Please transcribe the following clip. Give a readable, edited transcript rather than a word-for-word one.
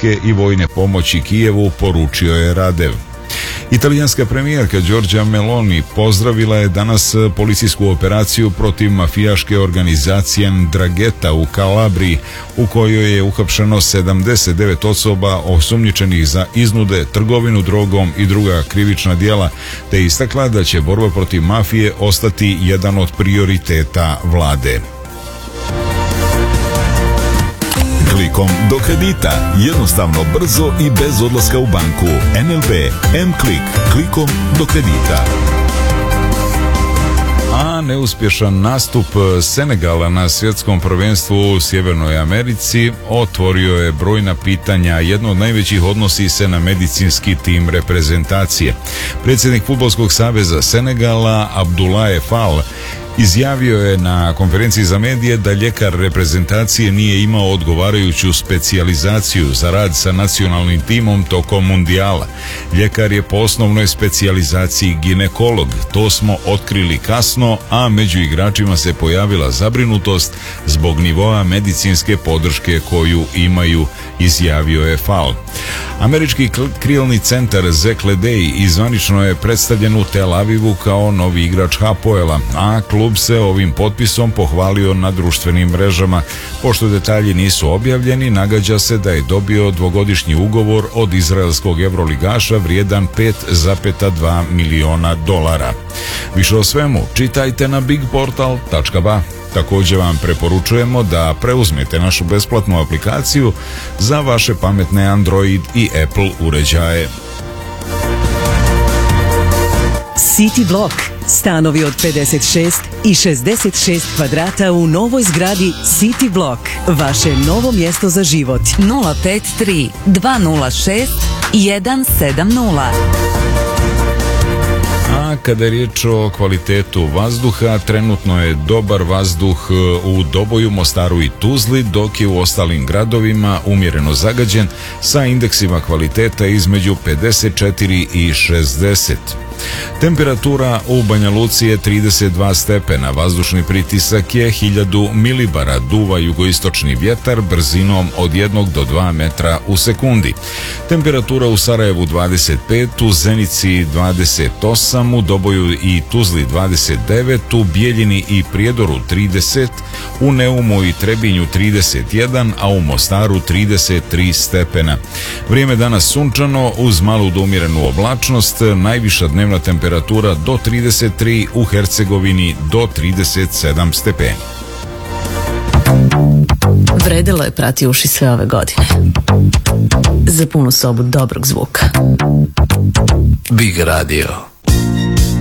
financijske i vojne pomoći Kijevu, poručio je Radev. Italijanska premijerka Giorgia Meloni pozdravila je danas policijsku operaciju protiv mafijaške organizacije 'Ndrangheta u Kalabriji, u kojoj je uhapšeno 79 osoba osumnjičenih za iznude, trgovinu drogom i druga krivična djela, te istakla da će borba protiv mafije ostati jedan od prioriteta vlade. Klikom do kredita. Jednostavno, brzo i bez odlaska u banku. NLB M-Klik. Klikom do kredita. A neuspješan nastup Senegala na svjetskom prvenstvu u Sjevernoj Americi otvorio je brojna pitanja. Jedno od najvećih odnosi se na medicinski tim reprezentacije. Predsjednik Fudbalskog saveza Senegala Abdoulaye Fall izjavio je na konferenciji za medije da ljekar reprezentacije nije imao odgovarajuću specijalizaciju za rad sa nacionalnim timom tokom mundijala. Ljekar je po osnovnoj specijalizaciji ginekolog. To smo otkrili kasno, a među igračima se pojavila zabrinutost zbog nivoa medicinske podrške koju imaju, izjavio je Fall. Američki krilni centar Zek Ledej zvanično je predstavljen u Tel Avivu kao novi igrač Hapoela, a klub se ovim potpisom pohvalio na društvenim mrežama. Pošto detalji nisu objavljeni, nagađa se da je dobio dvogodišnji ugovor od izraelskog evroligaša vrijedan $5,2 miliona. Više o svemu čitajte na bigportal.ba. Također vam preporučujemo da preuzmete našu besplatnu aplikaciju za vaše pametne Android i Apple uređaje. City Block. Stanovi od 56 i 66 kvadrata u novoj zgradi City Block. Vaše novo mjesto za život. 053 206 170. A kada je riječ o kvalitetu vazduha, trenutno je dobar vazduh u Doboju, Mostaru i Tuzli, dok je u ostalim gradovima umjereno zagađen sa indeksima kvaliteta između 54 i 60. Temperatura u Banja Luci je 32 stepena, vazdušni pritisak je 1000 milibara, duva jugoistočni vjetar brzinom od 1 do 2 metra u sekundi. Temperatura u Sarajevu 25, u Zenici 28, u Doboju i Tuzli 29, u Bijeljini i Prijedoru 30, u Neumu i Trebinju 31, a u Mostaru 33 stepena. Vrijeme danas sunčano uz malu do umjerenu oblačnost, najviša dnevna temperatura do 33, u Hercegovini do 37 stepeni. Vredelo je prati uši sve ove godine. Za punu sobu dobrog zvuka. Big Radio.